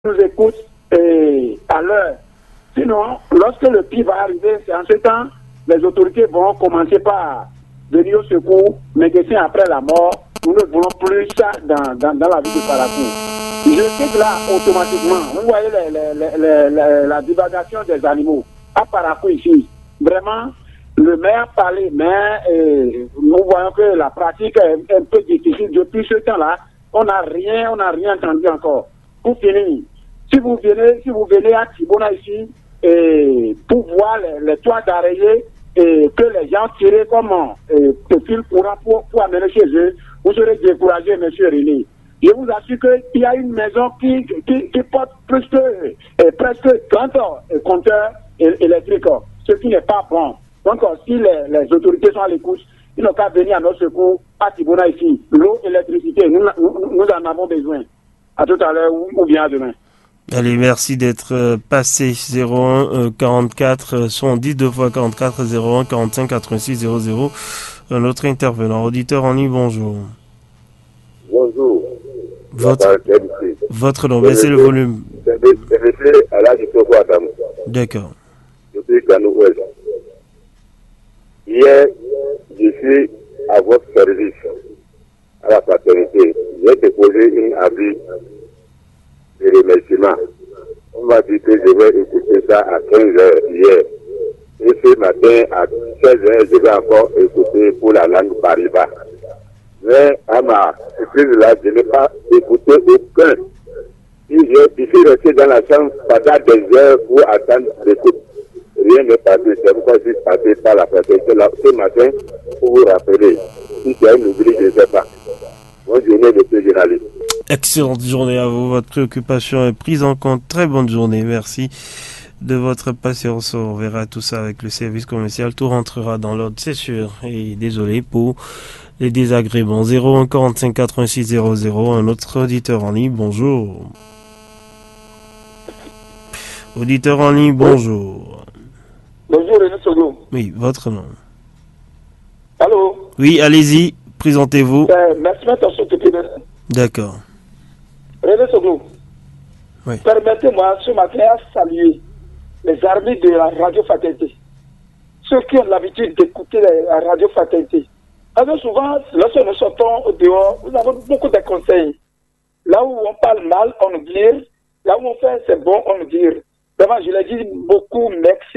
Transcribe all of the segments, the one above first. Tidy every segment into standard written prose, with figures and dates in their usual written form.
nous écoute à l'heure. Sinon, lorsque le pire va arriver, c'est en ce temps, les autorités vont commencer par venir au secours, mais que c'est après la mort, nous ne voulons plus ça dans la vie de Parakou. Je sais que là, automatiquement, vous voyez la divagation des animaux à Parakou ici. Vraiment, le maire parlait, mais nous voyons que la pratique est un peu difficile. Depuis ce temps-là, on n'a rien entendu encore. Pour finir, si vous venez à Tibona ici, pour voir les toits d'araignée que les gens tirent comme fil courant pour amener chez eux, vous serez découragé, monsieur René. Je vous assure qu'il y a une maison qui porte presque 30 compteurs électriques, ce qui n'est pas bon. Donc, si les autorités sont à l'écoute, ils n'ont qu'à venir à notre secours à Tibona ici. L'eau, l'électricité, nous en avons besoin. À tout à l'heure ou bien à demain. Allez, merci d'être passé. 01 44 70 2 fois 44 01 45 86 00. Un autre intervenant, auditeur en ligne, bonjour. Bonjour. Votre nom, baissez le volume. D'accord. Depuis Kanou-Ouest. Hier, je suis à votre service, à la fraternité. J'ai déposé une avis de remerciement. On m'a dit que je vais écouter ça à 15h hier. Et ce matin, à 16h, je vais encore écouter pour la langue Bariba. Mais à ma surprise là, je n'ai pas écouté aucun. Et je suis resté dans la chambre pendant des heures pour attendre l'écoute. Rien n'est passé. C'est pourquoi je suis passé par la fraternité là ce matin pour vous rappeler. Si c'est un oubli, je ne sais pas. Bonne journée, monsieur journaliste. Excellente journée à vous. Votre préoccupation est prise en compte. Très bonne journée. Merci de votre patience. On verra tout ça avec le service commercial. Tout rentrera dans l'ordre, c'est sûr. Et désolé pour les désagréments. 01 45 86 00. Un autre auditeur en ligne. Bonjour. Auditeur en ligne, bonjour. Bonjour, René Sogo. Oui, votre nom. Allô? Oui, allez-y. Présentez-vous. Merci de t'en s'occuper. D'accord. René Sogo. Oui. Permettez-moi ce matin à saluer les armées de la radio Fraternité. Ceux qui ont l'habitude d'écouter la radio Fraternité. Parce que souvent, lorsque nous sortons au dehors, nous avons beaucoup de conseils. Là où on parle mal, on nous dit. Là où on fait c'est bon, on nous dit. Vraiment, je leur dis beaucoup merci.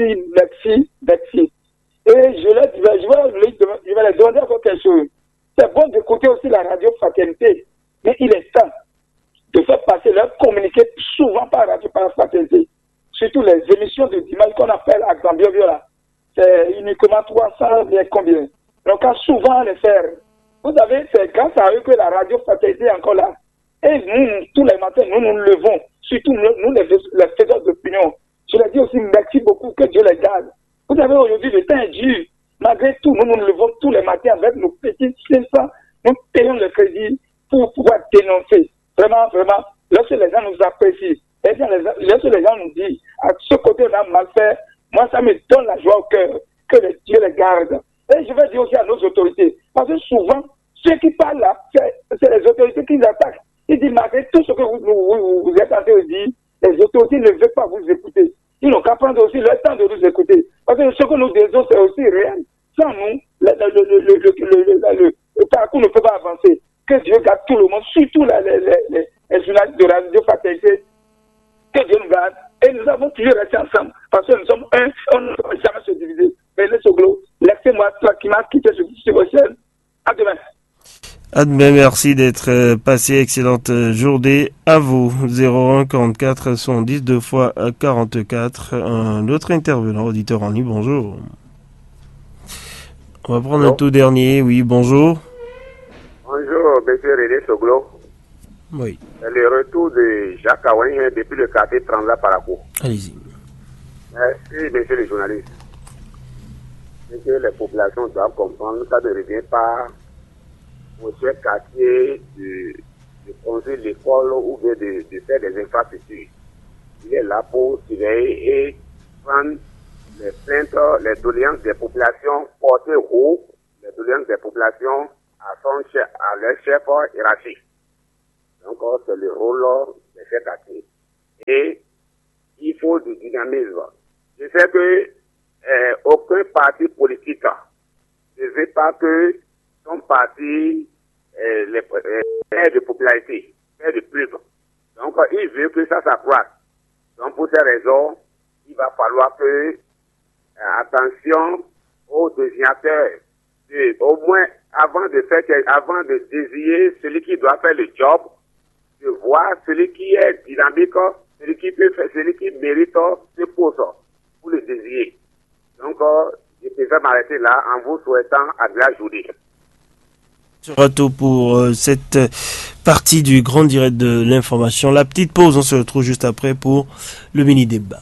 Et je vais leur demander encore quelque chose. C'est bon d'écouter aussi la radio Fraternité, mais il est temps de faire passer leur communiqué souvent par radio par Fraternité. Surtout les émissions de dimanche qu'on appelle à Gambia, c'est uniquement 300, bien combien. Donc, souvent les faire. Vous savez, c'est grâce à eux que la radio Fraternité est encore là. Et nous, tous les matins, nous nous levons, surtout nous les faiseurs d'opinion. Je leur dis aussi merci beaucoup, que Dieu les garde. Vous savez, aujourd'hui, le temps est dur. Malgré tout, nous nous levons tous les matins avec nos petits 500. Nous payons le crédit pour pouvoir dénoncer. Vraiment, lorsque les gens nous apprécient, et bien lorsque les gens nous disent, à ce côté, on a mal fait, moi, ça me donne la joie au cœur, que Dieu les garde. Et je vais dire aussi à nos autorités, parce que souvent, ceux qui parlent là, c'est les autorités qui nous attaquent. Ils disent, malgré tout ce que vous êtes en train de dire, les autorités ne veulent pas vous écouter. Ils n'ont qu'à prendre aussi le temps de nous écouter. Parce que ce que nous disons, c'est aussi réel. Sans nous, le parcours ne peut pas avancer. Que Dieu garde tout le monde, surtout les journalistes de la radio Fraternité. Que Dieu nous garde. Et nous avons toujours resté ensemble. Parce que nous sommes un, on ne peut jamais se diviser. Mais laissez-moi tranquillement quitter ce ciel. À demain. Admet, merci d'être passé. Excellente journée à vous. 01 44 110 2 fois 44. Un autre intervenant, auditeur en ligne, bonjour. On va prendre un tout dernier. Oui, bonjour. Bonjour, monsieur René Soglo. Oui. Le retour de Jacques Aouin depuis le quartier Transla Parakou. Allez-y. Merci, monsieur le journaliste. C'est que les populations doivent comprendre, ça ne revient pas au seul quartier de construire l'école ou bien de faire des infrastructures. Il est là pour surveiller et prendre les plaintes, les doléances des populations, porter haut les doléances des populations à leur chef hiérarchique. Donc, c'est le rôle de ces quartiers. et il faut du dynamisme. Je sais que aucun parti politique ne veut pas que son parti perd de popularité, perd de pub. Donc, il veut que ça s'accroisse. Donc, pour ces raisons, il va falloir que, attention aux désignateurs, au moins, avant de désigner celui qui doit faire le job, de voir celui qui est dynamique, celui qui peut faire, celui qui mérite ce poste pour le désigner. Donc, je préfère m'arrêter là en vous souhaitant agréable journée. Sera tout pour cette partie du grand direct de l'information. La petite pause, on se retrouve juste après pour le mini-débat.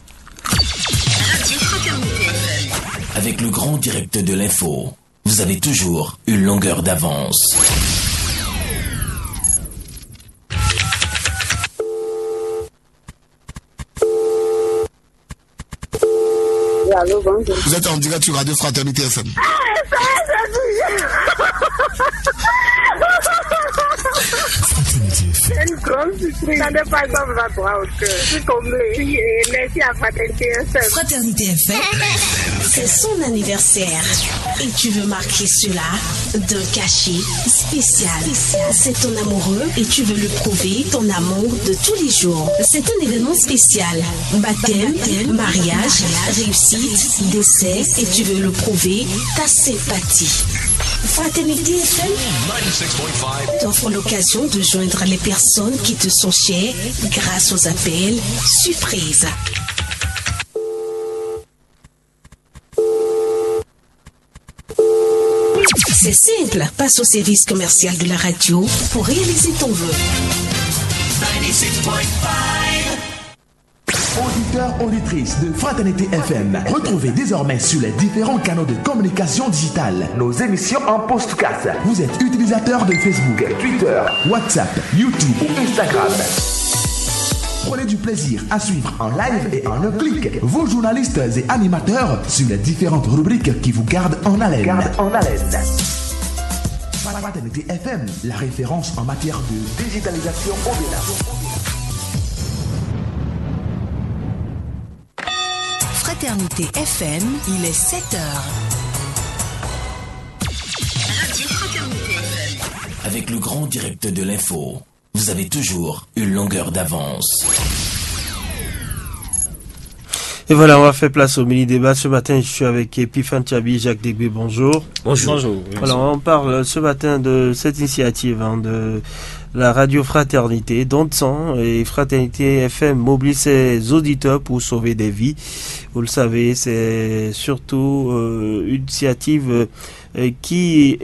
Avec le grand direct de l'info, vous avez toujours une longueur d'avance. Allô, bonjour. Vous êtes en direct sur Radio Fraternité FM. C'est une grande surprise. Ça n'est pas comme la droit au cœur. Je suis comblée. Merci à Fraternité FM. Fraternité FM, c'est son anniversaire. Et tu veux marquer cela d'un cachet spécial. C'est ton amoureux et tu veux lui prouver ton amour de tous les jours. C'est un événement spécial. Baptême, mariage, réussite, décès et tu veux le prouver ta sympathie. Fraternité FM t'offre l'occasion de joindre les personnes qui te sont chères grâce aux appels surprises. C'est simple, passe au service commercial de la radio pour réaliser ton vœu. 96.5. Auditeurs, auditrices de Fraternité FM, retrouvez désormais sur les différents canaux de communication digitale nos émissions en podcast. Vous êtes utilisateur de Facebook, Twitter, WhatsApp, YouTube ou Instagram. Prenez du plaisir à suivre en live et en un clic vos journalistes et animateurs sur les différentes rubriques qui vous gardent en haleine. Fraternité FM, la référence en matière de digitalisation au-delà. Fraternité FM, il est 7h. Radio Fraternité FM. Avec le grand direct de l'info, vous avez toujours une longueur d'avance. Et voilà, on va faire place au mini-débat. Ce matin, je suis avec Epiphane Tchabi, Jacques Degbé, bonjour. Bonjour. Alors, on parle ce matin de cette initiative de la radio Fraternité, don de sang, et Fraternité FM mobilise ses auditeurs pour sauver des vies. Vous le savez, c'est surtout une initiative qui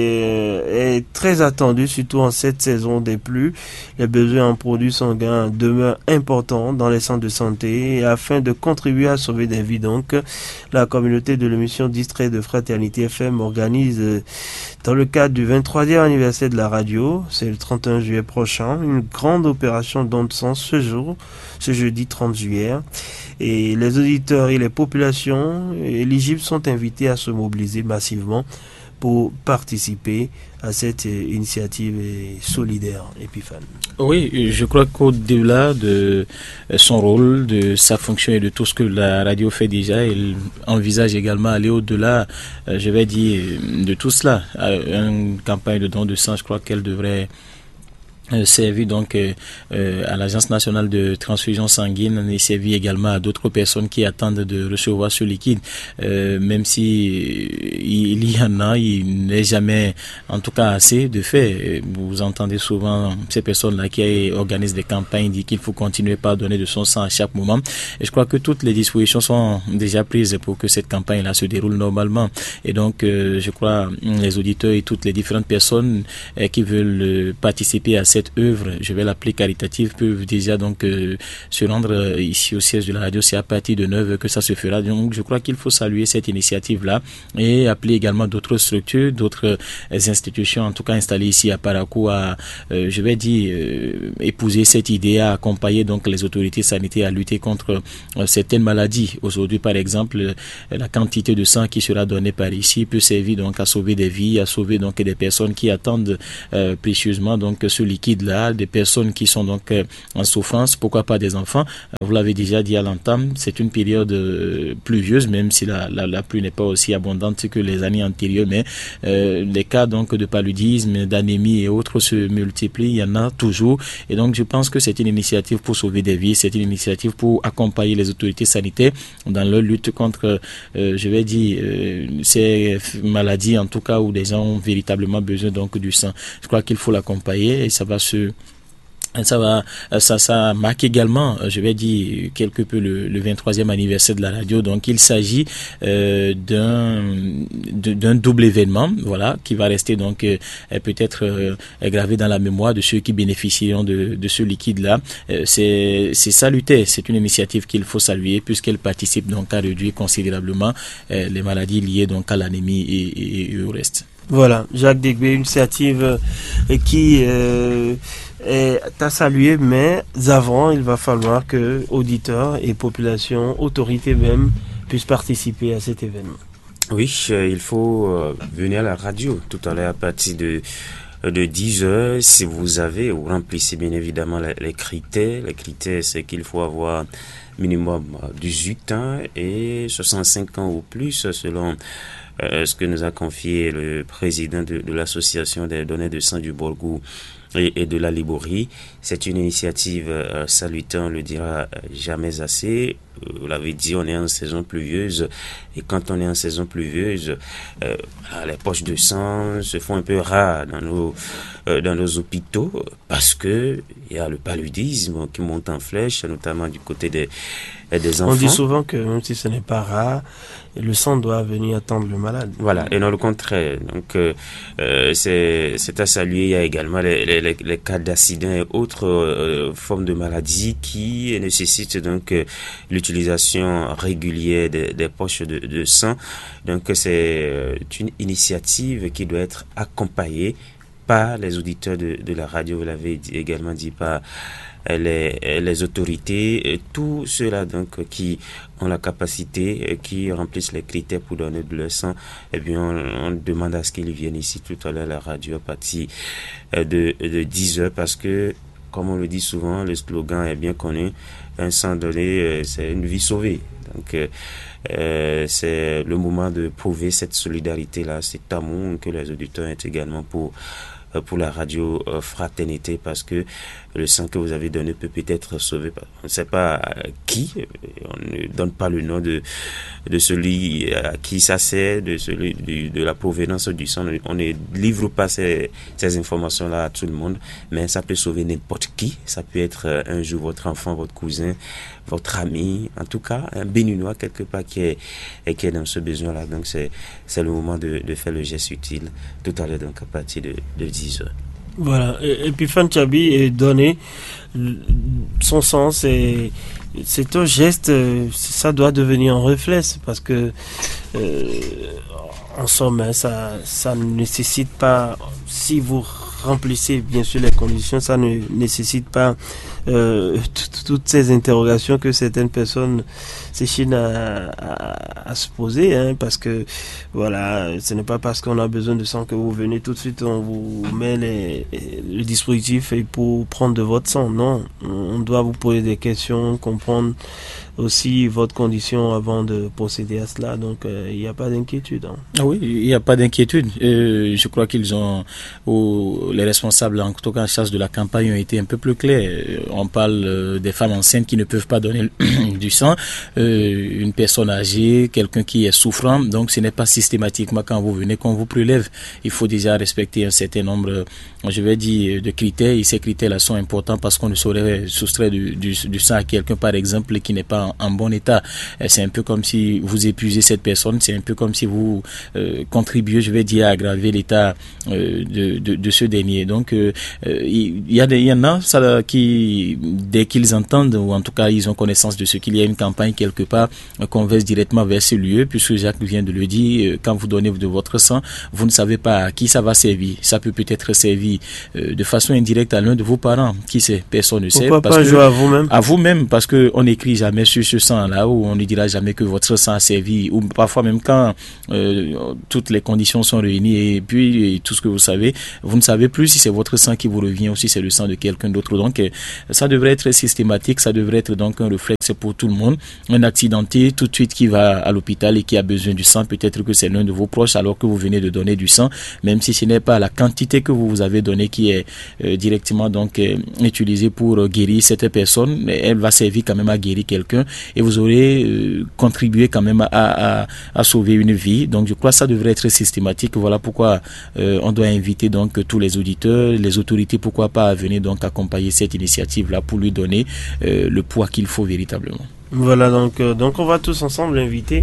est très attendue, surtout en cette saison des pluies. Les besoins en produits sanguins demeurent importants dans les centres de santé, et afin de contribuer à sauver des vies, donc, la communauté de l'émission Distrait de Fraternité FM organise, dans le cadre du 23e anniversaire de la radio, c'est le 31 juillet prochain, une grande opération don de sang ce jeudi 30 juillet. Et les auditeurs et les populations éligibles sont invités à se mobiliser massivement pour participer à cette initiative solidaire. Epiphane. Oui, je crois qu'au-delà de son rôle, de sa fonction et de tout ce que la radio fait déjà, il envisage également aller au-delà, je vais dire, de tout cela. Une campagne de don de sang, je crois qu'elle devrait servi donc à l'Agence nationale de transfusion sanguine et servi également à d'autres personnes qui attendent de recevoir ce liquide, même si il y en a, il n'est jamais en tout cas assez de fait. Vous entendez souvent ces personnes-là qui organisent des campagnes, disent qu'il faut continuer par donner de son sang à chaque moment, et je crois que toutes les dispositions sont déjà prises pour que cette campagne-là se déroule normalement. Et donc je crois les auditeurs et toutes les différentes personnes qui veulent participer à cette œuvre, je vais l'appeler caritative, peuvent déjà donc se rendre ici au siège de la radio. C'est à partir de 9h que ça se fera. Donc je crois qu'il faut saluer cette initiative-là et appeler également d'autres structures, d'autres institutions, en tout cas installées ici à Parakou, à je vais dire épouser cette idée, à accompagner donc les autorités sanitaires à lutter contre certaines maladies. Aujourd'hui, par exemple, la quantité de sang qui sera donnée par ici peut servir donc à sauver des vies, à sauver donc des personnes qui attendent précieusement donc ce liquide liquide-là, des personnes qui sont donc en souffrance, pourquoi pas des enfants. Vous l'avez déjà dit à l'entame, c'est une période pluvieuse, même si la pluie n'est pas aussi abondante que les années antérieures, mais les cas donc de paludisme, d'anémie et autres se multiplient, il y en a toujours. Et donc je pense que c'est une initiative pour sauver des vies, c'est une initiative pour accompagner les autorités sanitaires dans leur lutte contre, ces maladies, en tout cas où des gens ont véritablement besoin donc du sang. Je crois qu'il faut l'accompagner et ça marque également, quelque peu le 23e anniversaire de la radio. Donc il s'agit d'un double événement, voilà, qui va rester donc peut-être gravé dans la mémoire de ceux qui bénéficieront de ce liquide-là. C'est salutaire, c'est une initiative qu'il faut saluer puisqu'elle participe donc à réduire considérablement les maladies liées donc à l'anémie et au reste. Voilà, Jacques Degbé, une initiative qui est à saluer, mais avant, il va falloir que auditeurs et population, autorités même, puissent participer à cet événement. Oui, il faut venir à la radio tout à l'heure à partir de 10h. Si vous remplissez bien évidemment les critères. Les critères, c'est qu'il faut avoir minimum 18 ans et 65 ans ou plus selon ce que nous a confié le président de l'association des donneurs de sang du Borgou et de la Liborie. C'est une initiative salutaire, on le dira jamais assez. Vous l'avez dit, on est en saison pluvieuse et quand on est en saison pluvieuse, les poches de sang se font un peu rares dans nos hôpitaux parce que il y a le paludisme qui monte en flèche, notamment du côté des enfants. On dit souvent que même si ce n'est pas rare, le sang doit venir attendre le malade. Voilà, et non le contraire. Donc c'est à saluer. Il y a également les cas d'accidents et autres formes de maladies qui nécessitent donc l'utilisation régulière des poches de sang. Donc c'est une initiative qui doit être accompagnée par les auditeurs de la radio, vous l'avez également dit, par les autorités, et tous ceux-là donc qui ont la capacité, qui remplissent les critères pour donner de leur sang. Eh bien, on demande à ce qu'ils viennent ici tout à l'heure à la radio à partir de 10h parce que, comme on le dit souvent, le slogan est bien connu, un sang donné, c'est une vie sauvée. Donc, c'est le moment de prouver cette solidarité-là, cet amour que les auditeurs ont également pour la radio Fraternité, parce que le sang que vous avez donné peut peut-être sauver. On ne sait pas qui, on ne donne pas le nom de celui à qui ça sert, de la provenance du sang. On ne livre pas ces informations-là à tout le monde, mais ça peut sauver n'importe qui. Ça peut être un jour votre enfant, votre cousin, votre ami, en tout cas un Béninois quelque part qui est dans ce besoin-là. Donc c'est le moment de faire le geste utile tout à l'heure, donc à partir de 10h. Voilà, et puis Fanchabi est donné son sens, et c'est un geste, ça doit devenir un réflexe parce que en somme, ça ne nécessite pas, si vous remplissez bien sûr les conditions, ça ne nécessite pas toutes ces interrogations que certaines personnes s'échinent à se poser, hein, parce que voilà, ce n'est pas parce qu'on a besoin de sang que vous venez tout de suite, on vous met le dispositif pour prendre de votre sang. Non, on doit vous poser des questions, comprendre aussi votre condition avant de procéder à cela. Donc il n'y a pas d'inquiétude. Hein. Ah oui, il n'y a pas d'inquiétude. Je crois qu'ils ont, les responsables en tout cas en charge de la campagne, ont été un peu plus clairs. On parle des femmes enceintes qui ne peuvent pas donner du sang, une personne âgée, quelqu'un qui est souffrant. Donc ce n'est pas systématiquement quand vous venez qu'on vous prélève. Il faut déjà respecter un certain nombre, je vais dire, de critères. Et ces critères-là sont importants parce qu'on ne saurait soustraire du sang à quelqu'un, par exemple, qui n'est pas en bon état. C'est un peu comme si vous épuisez cette personne, c'est un peu comme si vous contribuez, je vais dire, à aggraver l'état de ce dernier. Donc il y en a ça, qui, dès qu'ils entendent, ou en tout cas ils ont connaissance de ce qu'il y a une campagne quelque part, conversent directement vers ce lieu, puisque Jacques vient de le dire, quand vous donnez de votre sang, vous ne savez pas à qui ça va servir. Ça peut être servi de façon indirecte à l'un de vos parents, qui sait, personne ne sait. Pourquoi pas jouer à vous-même? À vous-même, parce qu'on n'écrit jamais sur ce sang-là, ou on ne dira jamais que votre sang a servi, ou parfois même quand toutes les conditions sont réunies, et puis tout ce que vous savez savez plus si c'est votre sang qui vous revient ou si c'est le sang de quelqu'un d'autre. Donc, ça devrait être systématique, ça devrait être donc un réflexe pour tout le monde. Un accidenté, tout de suite, qui va à l'hôpital et qui a besoin du sang, peut-être que c'est l'un de vos proches alors que vous venez de donner du sang, même si ce n'est pas la quantité que vous avez donnée qui est directement donc utilisée pour guérir cette personne, mais elle va servir quand même à guérir quelqu'un et vous aurez contribué quand même à sauver une vie. Donc je crois que ça devrait être systématique. Voilà pourquoi on doit inviter donc tous les auditeurs, les autorités, pourquoi pas, à venir donc accompagner cette initiative-là pour lui donner le poids qu'il faut véritablement. Voilà, donc on va tous ensemble inviter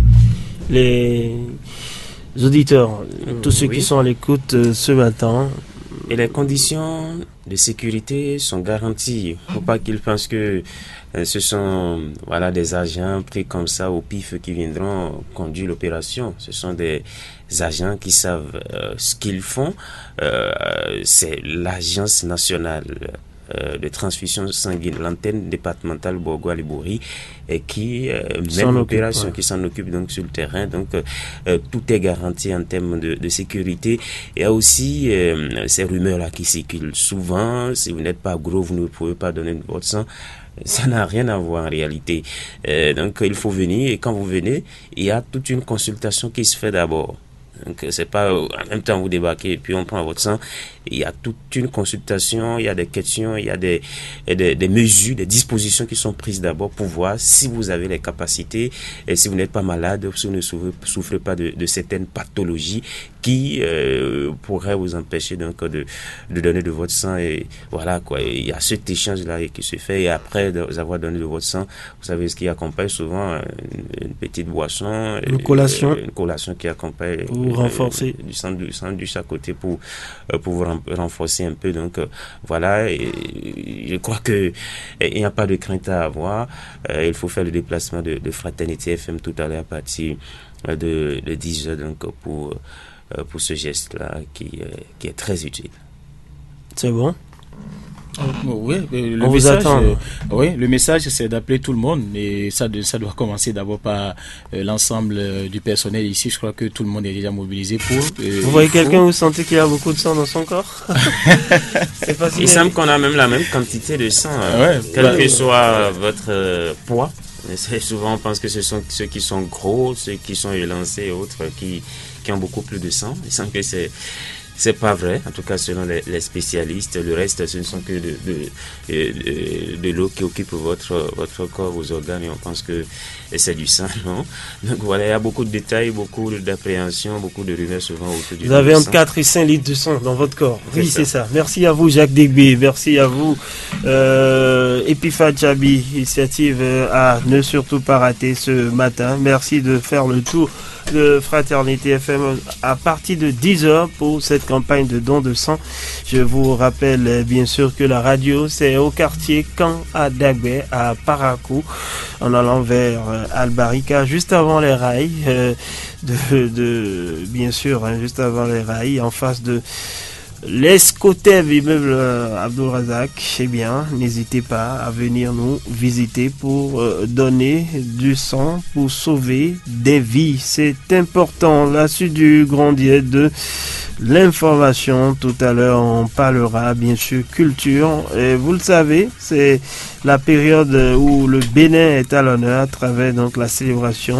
les auditeurs, tous ceux qui sont à l'écoute ce matin. Et les conditions de sécurité sont garanties. Il ne faut pas qu'ils pensent que ce sont des agents pris comme ça au pif qui viendront conduire l'opération. Ce sont des agents qui savent ce qu'ils font. C'est l'Agence nationale de transfusion sanguine, l'antenne départementale Borgo-Alibori, et qui mène l'opération, qui s'en occupe donc sur le terrain. Donc tout est garanti en termes de sécurité. Il y a aussi ces rumeurs-là qui circulent souvent. Si vous n'êtes pas gros, vous ne pouvez pas donner votre sang. Ça n'a rien à voir en réalité. Donc il faut venir, et quand vous venez, il y a toute une consultation qui se fait d'abord. Donc c'est pas en même temps vous débarquez et puis on prend votre sang. Il y a toute une consultation, il y a des questions, il y a des mesures, des dispositions qui sont prises d'abord pour voir si vous avez les capacités, et si vous n'êtes pas malade, si vous ne souffrez pas de certaines pathologies qui pourraient vous empêcher donc de donner de votre sang. Et voilà quoi, il y a cet échange là qui se fait, et après avoir donné de votre sang, vous savez ce qui accompagne souvent une petite boisson, une collation qui accompagne pour renforcer du sandwich à côté pour vous renforcer un peu. Donc voilà, et je crois que il n'y a pas de crainte à avoir. Il faut faire le déplacement de Fraternité FM tout à l'heure à partir de 10h donc pour ce geste-là qui est très utile. C'est bon? Oui, on vous attend. Le message, c'est d'appeler tout le monde, et ça doit commencer d'abord par l'ensemble du personnel ici. Je crois que tout le monde est déjà mobilisé pour. Vous voyez quelqu'un, vous sentez qu'il y a beaucoup de sang dans son corps? C'est facile. Il semble qu'on a même la même quantité de sang, quel que soit votre poids. Mais souvent, on pense que ce sont ceux qui sont gros, ceux qui sont élancés et autres qui ont beaucoup plus de sang. Il semble que c'est pas vrai, en tout cas selon les spécialistes. Le reste, ce ne sont que de l'eau qui occupe votre corps, vos organes, et on pense que c'est du sang, non? Donc voilà, il y a beaucoup de détails, beaucoup d'appréhension, beaucoup de rumeurs souvent autour du sang. Vous avez entre 4 et 5 litres de sang dans votre corps. Oui, c'est ça. Merci à vous, Jacques Degbe. Merci à vous, Epipha Chabi, initiative à ne surtout pas rater ce matin. Merci de faire le tour de Fraternité FM à partir de 10h pour cette campagne de don de sang. Je vous rappelle bien sûr que la radio, c'est au quartier Camp à Dagbe, à Parakou, en allant vers Albarika, juste avant les rails, bien sûr, juste avant les rails, en face de l'Escotev immeuble Abdul Razak. Eh bien, n'hésitez pas à venir nous visiter pour donner du sang, pour sauver des vies. C'est important. La suite du grand direct de l'information. Tout à l'heure, on parlera bien sûr culture. Et vous le savez, c'est la période où le Bénin est à l'honneur à travers donc la célébration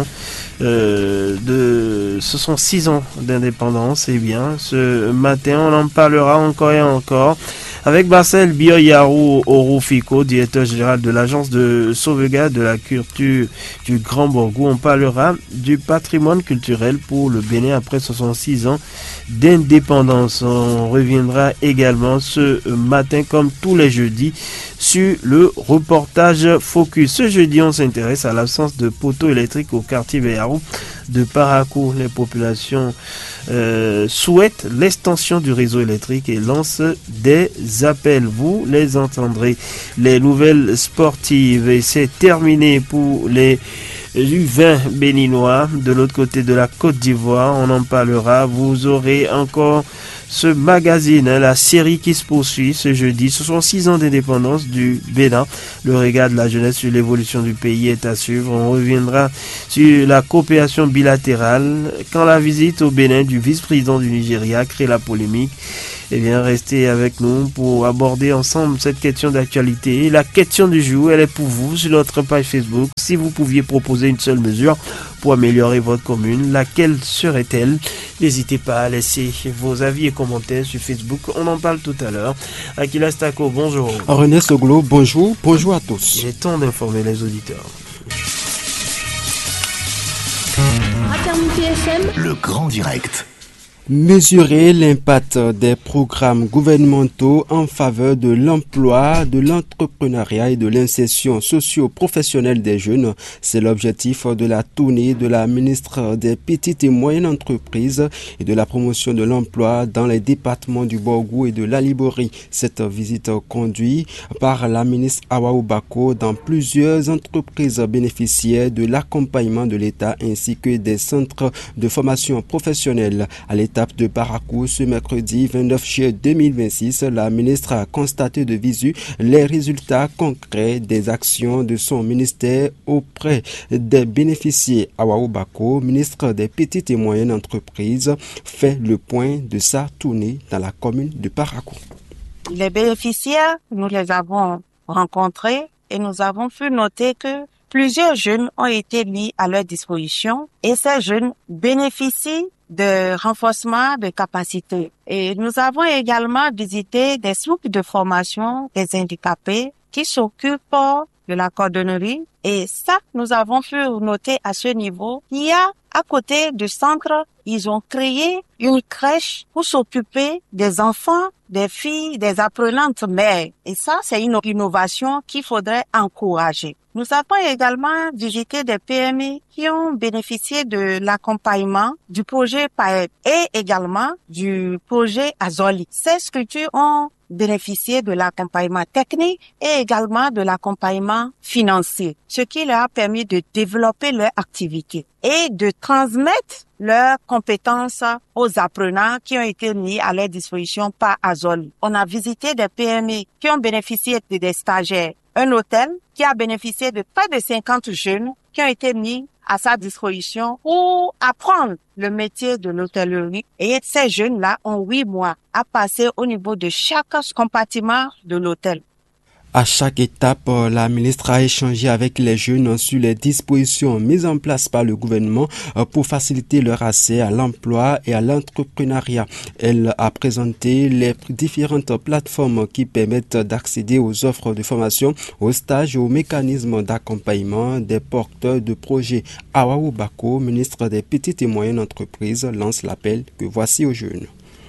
ce sont 6 ans d'indépendance. Et bien, ce matin, on en parlera encore et encore avec Marcel Bioyarou Orofiko, directeur général de l'agence de sauvegarde de la culture du Grand Borgo. On parlera du patrimoine culturel pour le Bénin après 66 ans d'indépendance. On reviendra également ce matin, comme tous les jeudis, sur le reportage Focus. Ce jeudi, on s'intéresse à l'absence de poteaux électriques au quartier Béarou de Parakou. Les populations souhaitent l'extension du réseau électrique et lancent des appels. Vous les entendrez. Les nouvelles sportives, et c'est terminé pour les U20 béninois. De l'autre côté de la Côte d'Ivoire, on en parlera. Vous aurez encore ce magazine, la série qui se poursuit ce jeudi. Ce sont 6 ans d'indépendance du Bénin. Le regard de la jeunesse sur l'évolution du pays est à suivre. On reviendra sur la coopération bilatérale quand la visite au Bénin du vice-président du Nigeria crée la polémique. Eh bien, restez avec nous pour aborder ensemble cette question d'actualité. La question du jour, elle est pour vous sur notre page Facebook. Si vous pouviez proposer une seule mesure pour améliorer votre commune, laquelle serait-elle? N'hésitez pas à laisser vos avis et commentaires sur Facebook. On en parle tout à l'heure. Akila Stako, bonjour. René Soglo, bonjour. Bonjour à tous. Il est temps d'informer les auditeurs. Fraternité FM, le grand direct. Mesurer l'impact des programmes gouvernementaux en faveur de l'emploi, de l'entrepreneuriat et de l'insertion socio-professionnelle des jeunes, c'est l'objectif de la tournée de la ministre des Petites et Moyennes Entreprises et de la promotion de l'emploi dans les départements du Borgou et de l'Alibori. Cette visite conduite par la ministre Awaou Bako dans plusieurs entreprises bénéficiaires de l'accompagnement de l'État ainsi que des centres de formation professionnelle. À l'étape de Parakou, ce mercredi 29 juillet 2026, la ministre a constaté de visu les résultats concrets des actions de son ministère auprès des bénéficiaires. Awaou Bako, ministre des Petites et Moyennes Entreprises, fait le point de sa tournée dans la commune de Parakou. Les bénéficiaires, nous les avons rencontrés et nous avons pu noter que plusieurs jeunes ont été mis à leur disposition et ces jeunes bénéficient de renforcement de capacités. Et nous avons également visité des centres de formation des handicapés qui s'occupent de la cordonnerie. Et ça, nous avons pu noter à ce niveau qu'il y a à côté du centre, ils ont créé une crèche pour s'occuper des enfants, des filles, des apprenantes mères. Et ça, c'est une innovation qu'il faudrait encourager. Nous avons également visité des PME qui ont bénéficié de l'accompagnement du projet PAEP et également du projet Azoli. Ces structures ont bénéficié de l'accompagnement technique et également de l'accompagnement financier, ce qui leur a permis de développer leur activité et de transmettre leurs compétences aux apprenants qui ont été mis à leur disposition par Azoli. On a visité des PME qui ont bénéficié des stagiaires, un hôtel qui a bénéficié de près de 50 jeunes qui ont été mis à sa disposition pour apprendre le métier de l'hôtellerie. Et ces jeunes-là ont 8 mois à passer au niveau de chaque compartiment de l'hôtel. À chaque étape, la ministre a échangé avec les jeunes sur les dispositions mises en place par le gouvernement pour faciliter leur accès à l'emploi et à l'entrepreneuriat. Elle a présenté les différentes plateformes qui permettent d'accéder aux offres de formation, aux stages et aux mécanismes d'accompagnement des porteurs de projets. Awaou Bako, ministre des Petites et Moyennes Entreprises, lance l'appel que voici aux jeunes.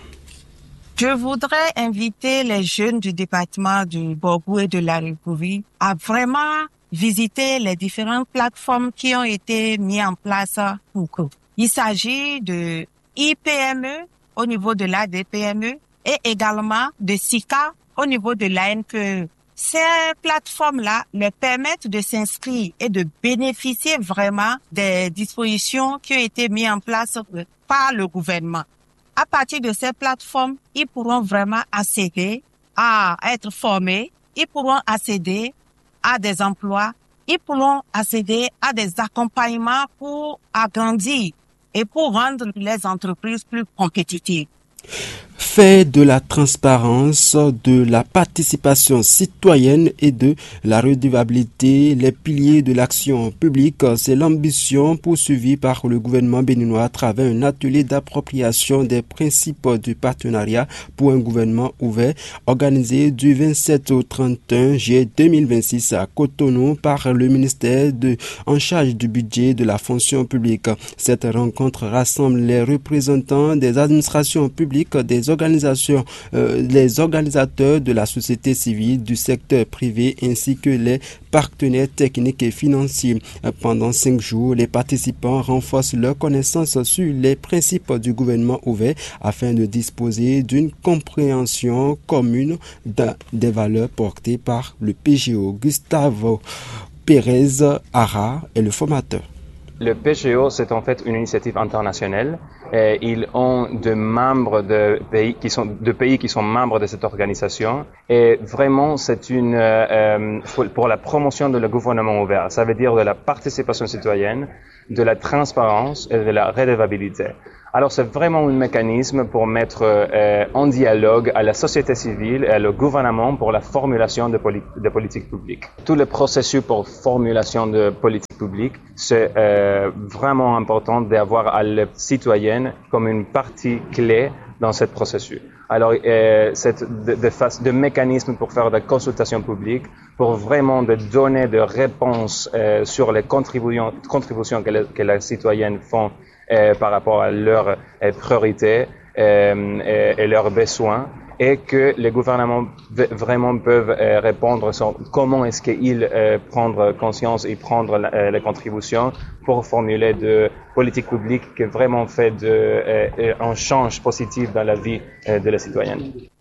Je voudrais inviter les jeunes du département du Borgou et de l'Alibori à vraiment visiter les différentes plateformes qui ont été mises en place pour eux. Il s'agit de IPME au niveau de l'ADPME et également de SICA au niveau de l'ANPE. Ces plateformes-là leur permettent de s'inscrire et de bénéficier vraiment des dispositions qui ont été mises en place par le gouvernement. À partir de ces plateformes, ils pourront vraiment accéder à être formés, ils pourront accéder à des emplois, ils pourront accéder à des accompagnements pour agrandir et pour rendre les entreprises plus compétitives. Fait de la transparence, de la participation citoyenne et de la redevabilité, les piliers de l'action publique, c'est l'ambition poursuivie par le gouvernement béninois à travers un atelier d'appropriation des principes du partenariat pour un gouvernement ouvert, organisé du 27 au 31 juillet 2026 à Cotonou par le ministère en charge du budget de la fonction publique. Cette rencontre rassemble les représentants des administrations publiques, des les organisateurs de la société civile, du secteur privé ainsi que les partenaires techniques et financiers. Pendant 5 jours, les participants renforcent leurs connaissances sur les principes du gouvernement ouvert afin de disposer d'une compréhension commune des valeurs portées par le PGO. Gustavo Pérez Ara est le formateur. Le PGO, c'est en fait une initiative internationale. Et ils ont des membres de pays qui sont membres de cette organisation. Et vraiment, c'est pour la promotion de le gouvernement ouvert. Ça veut dire de la participation citoyenne, de la transparence et de la redevabilité. Alors c'est vraiment un mécanisme pour mettre en dialogue à la société civile et le gouvernement pour la formulation de politiques publiques. Tout le processus pour formulation de politiques publiques, c'est vraiment important d'avoir les citoyens comme une partie clé dans ce processus. Alors, c'est de mécanismes pour faire des consultations publiques, pour vraiment de donner des réponses sur les contributions que les citoyens font par rapport à leurs priorités et leurs besoins, et que les gouvernements vraiment peuvent répondre sur comment est-ce qu'ils prendre conscience et prendre les contributions pour formuler de politiques publiques qui vraiment fait un change positif dans la vie de les citoyens.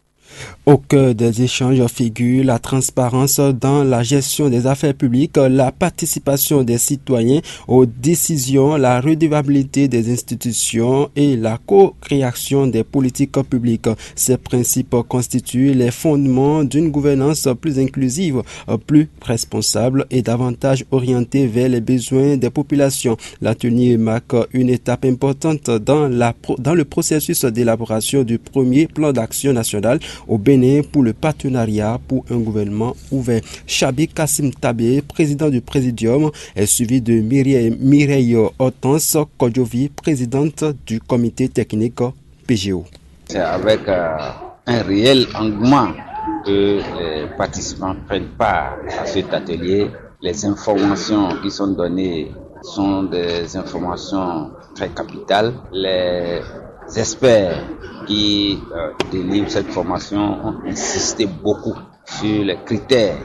Au cœur des échanges figure la transparence dans la gestion des affaires publiques, la participation des citoyens aux décisions, la redevabilité des institutions et la co-création des politiques publiques. Ces principes constituent les fondements d'une gouvernance plus inclusive, plus responsable et davantage orientée vers les besoins des populations. L'atelier marque une étape importante dans le processus d'élaboration du premier plan d'action national au Bénin pour le partenariat pour un gouvernement ouvert. Chabi Kassim Tabé, président du Présidium, est suivi de Mireille Hortense Kodjovi, présidente du comité technique PGO. C'est avec un réel engouement que les participants prennent part à cet atelier. Les informations qui sont données sont des informations très capitales. Les experts qui délivrent cette formation ont insisté beaucoup sur les critères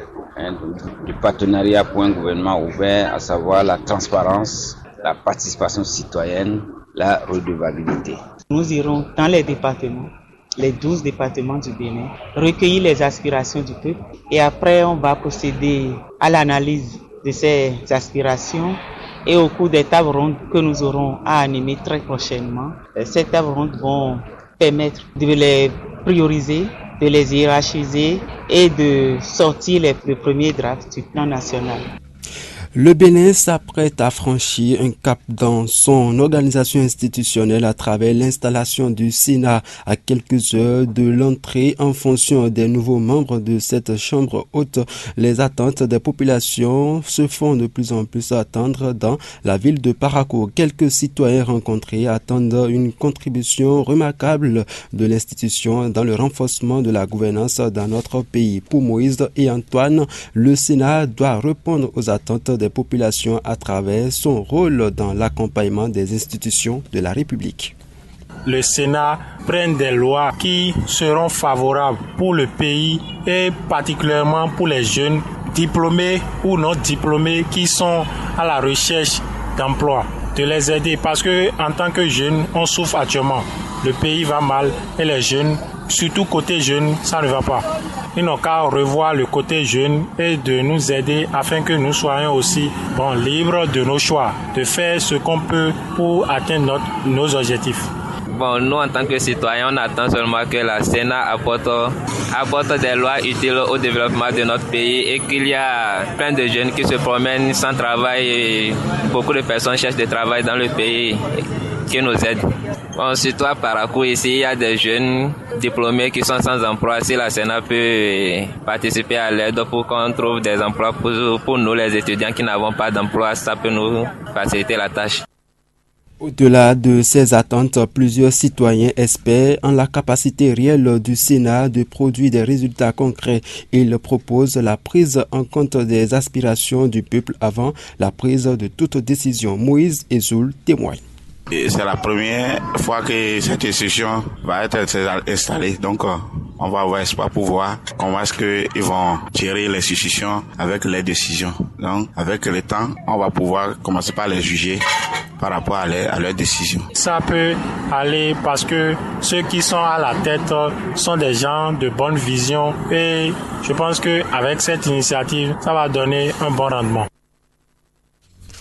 du partenariat pour un gouvernement ouvert, à savoir la transparence, la participation citoyenne, la redevabilité. Nous irons dans les départements, les 12 départements du Bénin, recueillir les aspirations du peuple et après on va procéder à l'analyse de ces aspirations. Et au cours des tables rondes que nous aurons à animer très prochainement, ces tables rondes vont permettre de les prioriser, de les hiérarchiser et de sortir le premier draft du plan national. Le Bénin s'apprête à franchir un cap dans son organisation institutionnelle à travers l'installation du Sénat à quelques heures de l'entrée en fonction des nouveaux membres de cette chambre haute. Les attentes des populations se font de plus en plus attendre dans la ville de Parakou. Quelques citoyens rencontrés attendent une contribution remarquable de l'institution dans le renforcement de la gouvernance dans notre pays. Pour Moïse et Antoine, le Sénat doit répondre aux attentes des populations à travers son rôle dans l'accompagnement des institutions de la République. Le Sénat prenne des lois qui seront favorables pour le pays et particulièrement pour les jeunes diplômés ou non diplômés qui sont à la recherche d'emploi, de les aider parce que en tant que jeunes, on souffre actuellement. Le pays va mal et les jeunes, surtout côté jeunes, ça ne va pas. Ils n'ont qu'à revoir le côté jeune et de nous aider afin que nous soyons aussi libres de nos choix, de faire ce qu'on peut pour atteindre nos objectifs. Nous, en tant que citoyens, on attend seulement que la Sénat apporte des lois utiles au développement de notre pays et qu'il y a plein de jeunes qui se promènent sans travail et beaucoup de personnes cherchent du travail dans le pays qui nous aident. Surtout à Parakou, ici, il y a des jeunes diplômés qui sont sans emploi. Si la Sénat peut participer à l'aide pour qu'on trouve des emplois pour nous, les étudiants qui n'avons pas d'emploi, ça peut nous faciliter la tâche. Au-delà de ces attentes, plusieurs citoyens espèrent en la capacité réelle du Sénat de produire des résultats concrets. Ils proposent la prise en compte des aspirations du peuple avant la prise de toute décision. Moïse Ezoul témoigne. C'est la première fois que cette institution va être installée. Donc, on va avoir espoir pour voir comment est-ce qu'ils vont gérer l'institution avec les décisions. Donc, avec le temps, on va pouvoir commencer par les juger par rapport à leurs décisions. Ça peut aller parce que ceux qui sont à la tête sont des gens de bonne vision et je pense qu'avec cette initiative, ça va donner un bon rendement.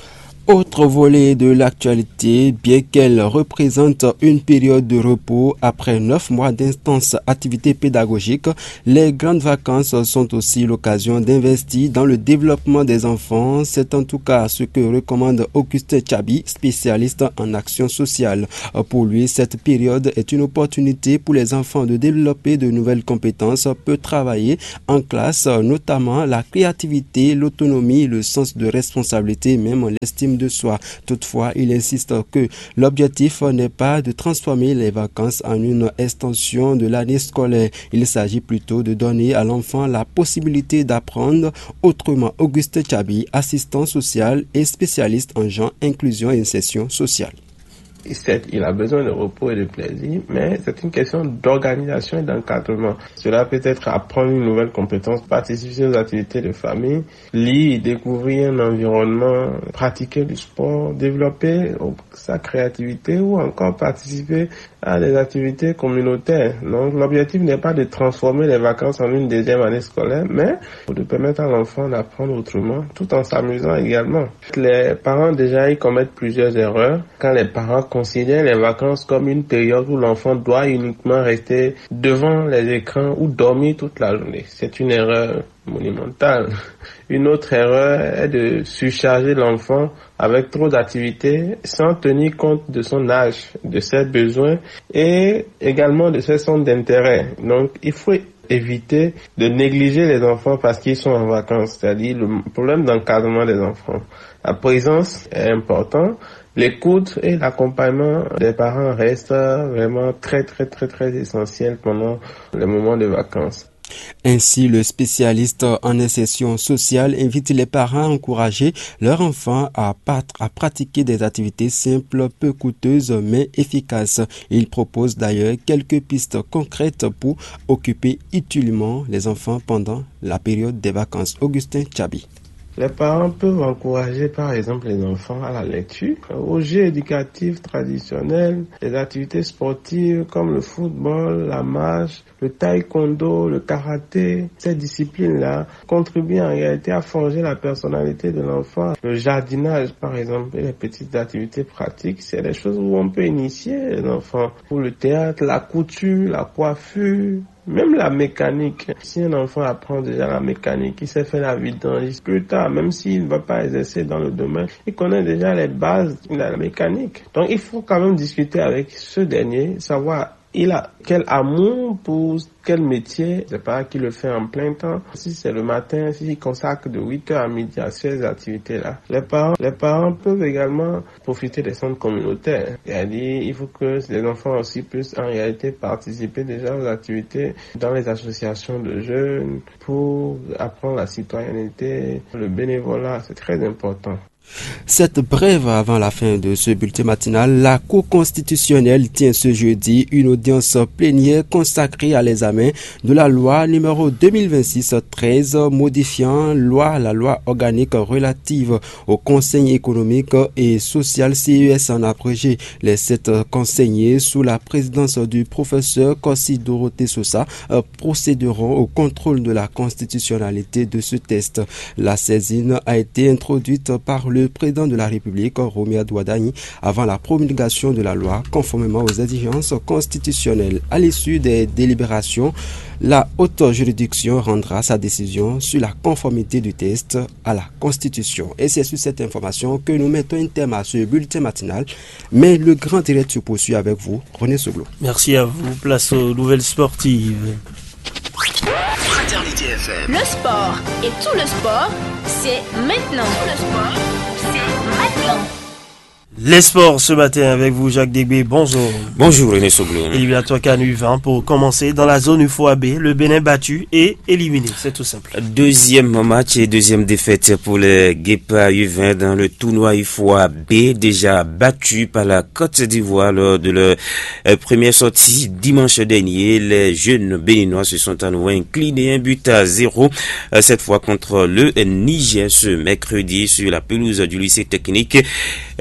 Autre volet de l'actualité, bien qu'elle représente une période de repos après 9 mois d'intenses activités pédagogiques, les grandes vacances sont aussi l'occasion d'investir dans le développement des enfants. C'est en tout cas ce que recommande Augustin Tchabi, spécialiste en action sociale. Pour lui, cette période est une opportunité pour les enfants de développer de nouvelles compétences, peut travailler en classe, notamment la créativité, l'autonomie, le sens de responsabilité, même l'estime de soi. Toutefois, il insiste que l'objectif n'est pas de transformer les vacances en une extension de l'année scolaire. Il s'agit plutôt de donner à l'enfant la possibilité d'apprendre autrement. Augustin Tchabi, assistant social et spécialiste en genre, inclusion et insertion sociale. Certes, il a besoin de repos et de plaisir, mais c'est une question d'organisation et d'encadrement. Cela peut être apprendre une nouvelle compétence, participer aux activités de famille, lire, découvrir un environnement, pratiquer du sport, développer sa créativité ou encore participer à des activités communautaires. Donc l'objectif n'est pas de transformer les vacances en une deuxième année scolaire, mais de permettre à l'enfant d'apprendre autrement, tout en s'amusant également. Les parents déjà, ils commettent plusieurs erreurs quand les parents considèrent les vacances comme une période où l'enfant doit uniquement rester devant les écrans ou dormir toute la journée. C'est une erreur monumentale. Une autre erreur est de surcharger l'enfant avec trop d'activités sans tenir compte de son âge, de ses besoins et également de ses centres d'intérêt. Donc, il faut éviter de négliger les enfants parce qu'ils sont en vacances, c'est-à-dire le problème d'encadrement des enfants. La présence est importante. L'écoute et l'accompagnement des parents restent vraiment très essentiels pendant les moments de vacances. Ainsi, le spécialiste en insertion sociale invite les parents à encourager leurs enfants à pratiquer des activités simples, peu coûteuses mais efficaces. Il propose d'ailleurs quelques pistes concrètes pour occuper utilement les enfants pendant la période des vacances. Augustin Tchabi. Les parents peuvent encourager par exemple les enfants à la lecture, aux jeux éducatifs traditionnels, les activités sportives comme le football, la marche, le taekwondo, le karaté. Ces disciplines-là contribuent en réalité à forger la personnalité de l'enfant. Le jardinage par exemple et les petites activités pratiques, c'est des choses où on peut initier les enfants. Pour le théâtre, la couture, la coiffure, même la mécanique. Si un enfant apprend déjà la mécanique, il sait faire la vidange, plus tard, même s'il ne va pas exercer dans le domaine, il connaît déjà les bases de la mécanique. Donc il faut quand même discuter avec ce dernier, savoir il a quel amour pour quel métier, c'est pas qu'il le fait en plein temps. Si c'est le matin, s'il consacre de 8h à midi à ces activités-là. Les parents peuvent également profiter des centres communautaires. C'est-à-dire, il faut que les enfants aussi puissent en réalité participer déjà aux activités dans les associations de jeunes pour apprendre la citoyenneté, le bénévolat, c'est très important. Cette brève avant la fin de ce bulletin matinal, la Cour constitutionnelle tient ce jeudi une audience plénière consacrée à l'examen de la loi numéro 2026-13 modifiant la loi organique relative au Conseil économique et social CES en abrégé. Les 7 conseillers sous la présidence du professeur Kossi Dorothée Sosa procéderont au contrôle de la constitutionnalité de ce texte. La saisine a été introduite par le président de la République, Romuald Wadani, avant la promulgation de la loi, conformément aux exigences constitutionnelles. À l'issue des délibérations, la haute juridiction rendra sa décision sur la conformité du texte à la Constitution. Et c'est sur cette information que nous mettons un terme à ce bulletin matinal. Mais le grand direct se poursuit avec vous, René Soglo. Merci à vous. Place aux nouvelles sportives. Fraternité FM. Le sport et tout le sport, c'est maintenant. Tout le sport, c'est maintenant. Les sports ce matin avec vous, Jacques Dégbé. Bonjour. Bonjour, René Soglo. Éliminatoire CAN U20 pour commencer dans la zone UFOA B. Le Bénin battu et éliminé. C'est tout simple. Deuxième match et deuxième défaite pour les Guépards U20 dans le tournoi UFOA B. Déjà battu par la Côte d'Ivoire lors de leur première sortie dimanche dernier. Les jeunes béninois se sont à nouveau inclinés 1-0. Cette fois contre le Niger ce mercredi sur la pelouse du lycée technique de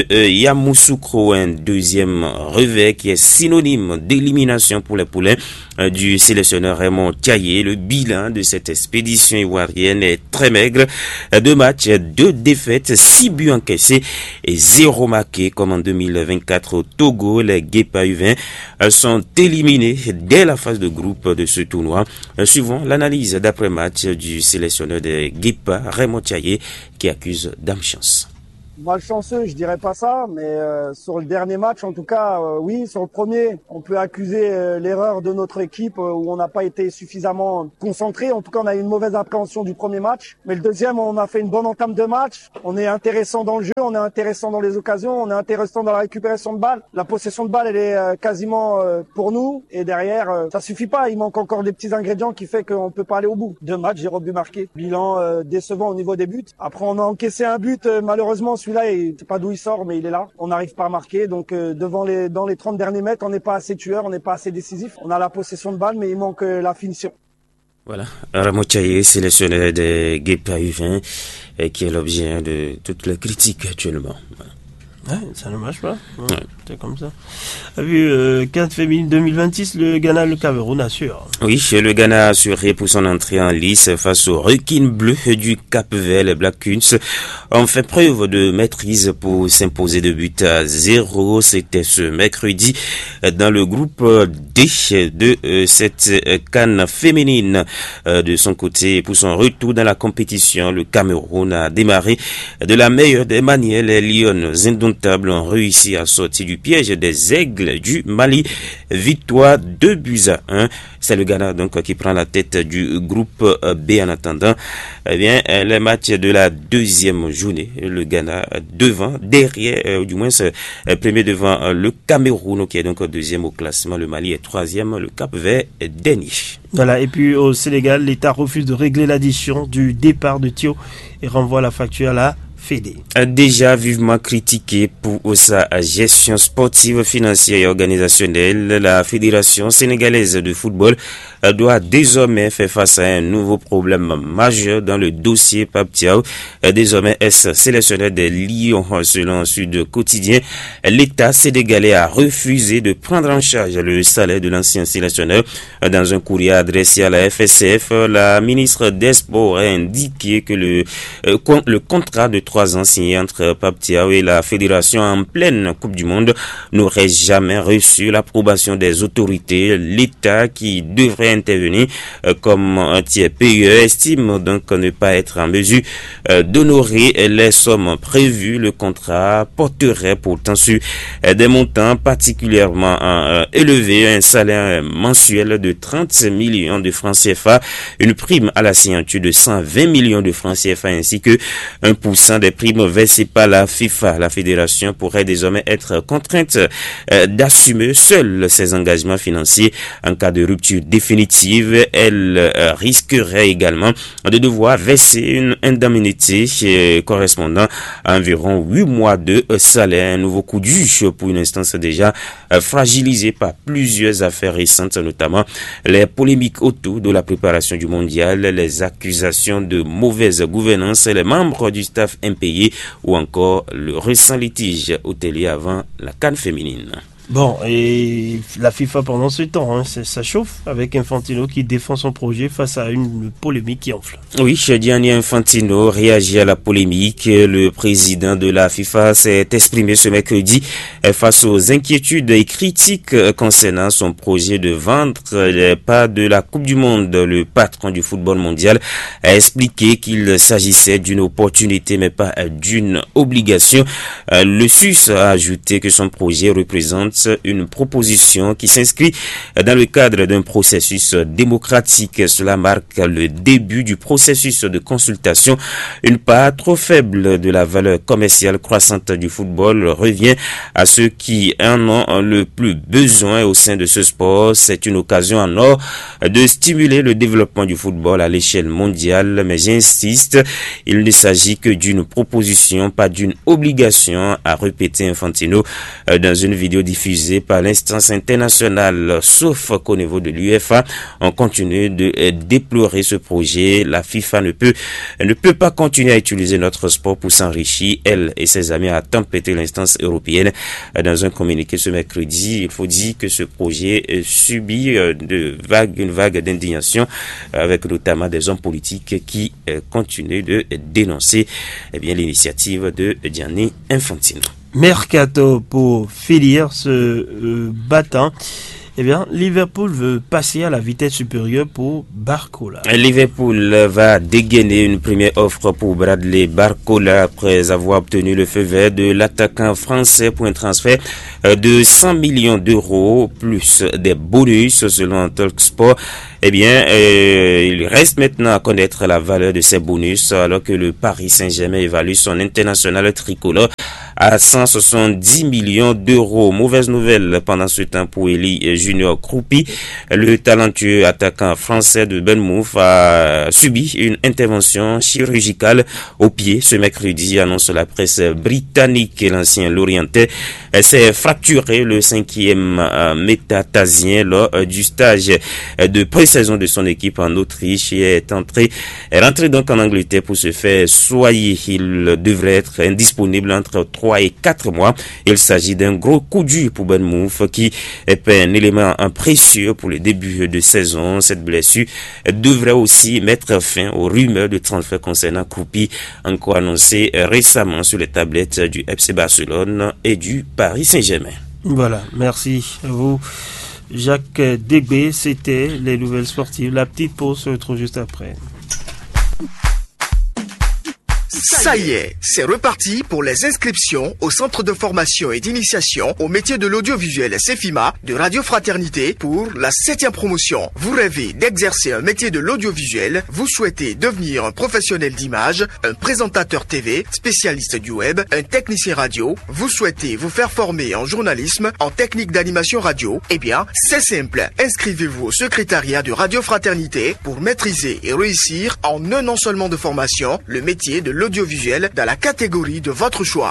de Yamoussoukro, un deuxième revers qui est synonyme d'élimination pour les poulains du sélectionneur Raymond Thiaye. Le bilan de cette expédition ivoirienne est très maigre. 2 matchs, 2 défaites, 6 buts encaissés et 0 marqué comme en 2024 au Togo. Les Guépas U20 sont éliminés dès la phase de groupe de ce tournoi. Suivons l'analyse d'après-match du sélectionneur des Guépas, Raymond Thiaye, qui accuse d'ambiance. Malchanceux, je dirais pas ça, mais sur le dernier match, en tout cas, oui, sur le premier, on peut accuser l'erreur de notre équipe où on n'a pas été suffisamment concentré. En tout cas, on a eu une mauvaise appréhension du premier match. Mais le deuxième, on a fait une bonne entame de match. On est intéressant dans le jeu, on est intéressant dans les occasions, on est intéressant dans la récupération de balles. La possession de balle, elle est quasiment pour nous. Et derrière, ça suffit pas. Il manque encore des petits ingrédients qui fait qu'on peut pas aller au bout. 2 matchs, 0 but marqué. Bilan décevant au niveau des buts. Après, on a encaissé un but, malheureusement, celui-là, je sais pas d'où il sort, mais il est là. On n'arrive pas à marquer. Donc, dans les 30 derniers mètres, on n'est pas assez tueur, on n'est pas assez décisif. On a la possession de balle, mais il manque la finition. Voilà. Raymond Thiaye, sélectionneur des Guépas U20, qui est l'objet de toutes les critiques actuellement. Voilà. Ouais, ça ne marche pas. Ouais. C'est comme ça. A vu 4 féminine 2026, le Ghana, le Cameroun assure. Oui, le Ghana a assuré pour son entrée en lice face aux requins bleus du Cap-Vert. Les Black Queens ont fait preuve de maîtrise pour s'imposer de but à 0. C'était ce mercredi dans le groupe D de cette CAN féminine. De son côté, pour son retour dans la compétition, le Cameroun a démarré de la meilleure des manières. Les Lions indomptables ont réussi à sortir du piège des Aigles du Mali. Victoire 2-1. C'est le Ghana donc qui prend la tête du groupe B en attendant les matchs de la deuxième journée. Le Ghana premier devant le Cameroun qui est donc deuxième au classement. Le Mali est troisième, le Cap-Vert est dernier. Voilà, et puis au Sénégal, l'État refuse de régler l'addition du départ de Thio et renvoie la facture à la Fédé. Déjà vivement critiqué pour sa gestion sportive, financière et organisationnelle, la Fédération sénégalaise de football doit désormais faire face à un nouveau problème majeur dans le dossier Pape Thiaw. Désormais sélectionneur des Lions, selon Sud Quotidien. L'État sénégalais a refusé de prendre en charge le salaire de l'ancien sélectionneur. Dans un courrier adressé à la FSF, la ministre des Sports a indiqué que le contrat de 3 ans signé entre Pape Thiaw et la fédération en pleine Coupe du Monde n'aurait jamais reçu l'approbation des autorités. L'État, qui devrait intervenir comme un tiers payeur, estime donc ne pas être en mesure d'honorer les sommes prévues. Le contrat porterait pourtant sur des montants particulièrement élevés, un salaire mensuel de 30 millions de francs CFA, une prime à la signature de 120 millions de francs CFA ainsi que 1% des primes versées par la FIFA. La fédération pourrait désormais être contrainte d'assumer seule ses engagements financiers en cas de rupture définitive. Elle risquerait également de devoir verser une indemnité correspondant à environ 8 mois de salaire. Un nouveau coup dur pour une instance déjà fragilisée par plusieurs affaires récentes, notamment les polémiques autour de la préparation du mondial, les accusations de mauvaise gouvernance, les membres du staff impayés ou encore le récent litige hôtelier avant la CAN féminine. Bon, et la FIFA pendant ce temps, ça chauffe avec Infantino qui défend son projet face à une polémique qui enfle. Oui, Gianni Infantino réagit à la polémique. Le président de la FIFA s'est exprimé ce mercredi face aux inquiétudes et critiques concernant son projet de vendre les parts de la Coupe du Monde. Le patron du football mondial a expliqué qu'il s'agissait d'une opportunité mais pas d'une obligation. Le SUS a ajouté que son projet représente une proposition qui s'inscrit dans le cadre d'un processus démocratique. Cela marque le début du processus de consultation. Une part trop faible de la valeur commerciale croissante du football revient à ceux qui en ont le plus besoin au sein de ce sport. C'est une occasion en or de stimuler le développement du football à l'échelle mondiale, mais j'insiste, il ne s'agit que d'une proposition, pas d'une obligation, a répété Infantino dans une vidéo diffusée refusé par l'instance internationale, sauf qu'au niveau de l'UEFA, on continue de déplorer ce projet. La FIFA ne peut pas continuer à utiliser notre sport pour s'enrichir. Elle et ses amis a tempêté l'instance européenne. Dans un communiqué ce mercredi, il faut dire que ce projet subit une vague d'indignation, avec notamment des hommes politiques qui continuent de dénoncer l'initiative de Gianni Infantino. Mercato pour finir ce battant. Liverpool veut passer à la vitesse supérieure pour Barcola. Liverpool va dégainer une première offre pour Bradley Barcola après avoir obtenu le feu vert de l'attaquant français pour un transfert de 100 millions d'euros plus des bonus selon Talksport. Il reste maintenant à connaître la valeur de ces bonus alors que le Paris Saint-Germain évalue son international tricolore à 170 millions d'euros. Mauvaise nouvelle pendant ce temps pour Eli Junior Kroupi. Le talentueux attaquant français de Bournemouth a subi une intervention chirurgicale au pied ce mercredi, annonce la presse britannique. L'ancien Lorientais s'est fracturé le 5e métatasien lors du stage de pré-saison de son équipe en Autriche et est rentré donc en Angleterre pour se faire soigner. Il devrait être indisponible entre 3 et 4 mois. Il s'agit d'un gros coup dur pour Bournemouth qui est un élément précieux pour le début de saison. Cette blessure devrait aussi mettre fin aux rumeurs de transfert concernant Kroupi, encore annoncé récemment sur les tablettes du FC Barcelone et du Paris Saint-Germain. Voilà, merci à vous. Jacques Degbé, c'était les nouvelles sportives. La petite pause se retrouve juste après. Ça y est, c'est reparti pour les inscriptions au centre de formation et d'initiation au métier de l'audiovisuel CEFIMA de Radio Fraternité pour la 7e promotion. Vous rêvez d'exercer un métier de l'audiovisuel, vous souhaitez devenir un professionnel d'image, un présentateur TV, spécialiste du web, un technicien radio, vous souhaitez vous faire former en journalisme, en technique d'animation radio, c'est simple. Inscrivez-vous au secrétariat de Radio Fraternité pour maîtriser et réussir en un an seulement de formation le métier de l'audiovisuel dans la catégorie de votre choix.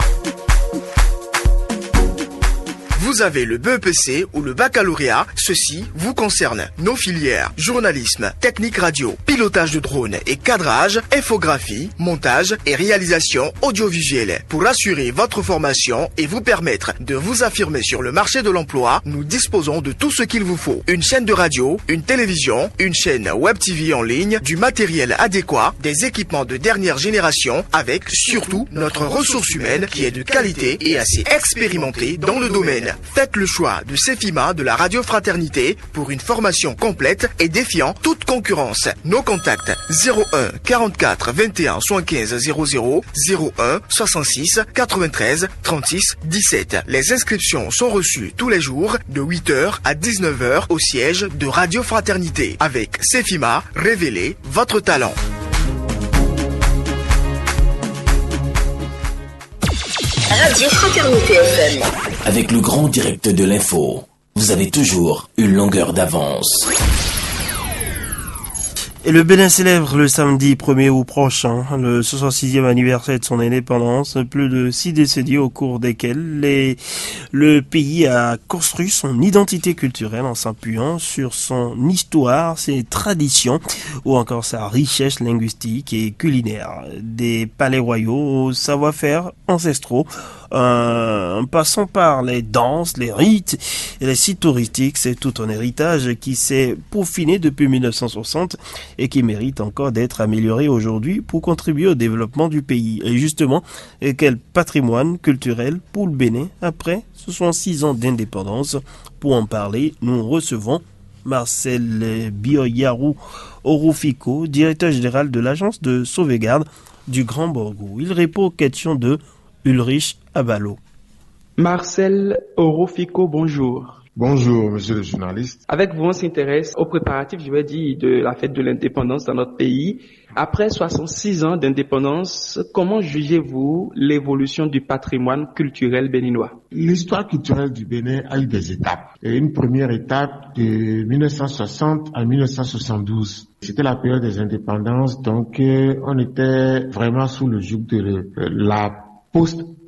Vous avez le BEPC ou le baccalauréat, ceci vous concerne. Nos filières, journalisme, technique radio, pilotage de drone et cadrage, infographie, montage et réalisation audiovisuelle. Pour assurer votre formation et vous permettre de vous affirmer sur le marché de l'emploi, nous disposons de tout ce qu'il vous faut. Une chaîne de radio, une télévision, une chaîne web TV en ligne, du matériel adéquat, des équipements de dernière génération, avec surtout notre ressource humaine qui est de qualité et assez expérimentée dans le domaine. Faites le choix de CEFIMA de la Radio Fraternité pour une formation complète et défiant toute concurrence. Nos contacts 01 44 21 75 00 01 66 93 36 17. Les inscriptions sont reçues tous les jours de 8h à 19h au siège de Radio Fraternité. Avec CEFIMA, révélez votre talent. Radio Fraternité FM. Avec le grand direct de l'info, vous avez toujours une longueur d'avance. Et le Bénin célèbre le samedi 1er août prochain le 66e anniversaire de son indépendance, plus de 6 décennies au cours desquelles le pays a construit son identité culturelle en s'appuyant sur son histoire, ses traditions ou encore sa richesse linguistique et culinaire. Des palais royaux aux savoir-faire ancestraux, en passant par les danses, les rites et les sites touristiques, c'est tout un héritage qui s'est peaufiné depuis 1960 et qui mérite encore d'être amélioré aujourd'hui pour contribuer au développement du pays. Et justement, quel patrimoine culturel pour le Bénin après 66 ans d'indépendance? Pour en parler, nous recevons Marcel Bioyarou Orofiko, directeur général de l'agence de sauvegarde du Grand Borgo. Il répond aux questions de Ulrich Abalo. Marcel Orofiko, bonjour. Bonjour, monsieur le journaliste. Avec vous, on s'intéresse aux préparatifs, je vais dire, de la fête de l'indépendance dans notre pays. Après 66 ans d'indépendance, comment jugez-vous l'évolution du patrimoine culturel béninois? L'histoire culturelle du Bénin a eu des étapes. Et une première étape de 1960 à 1972. C'était la période des indépendances, donc on était vraiment sous le joug de la post-indépendance.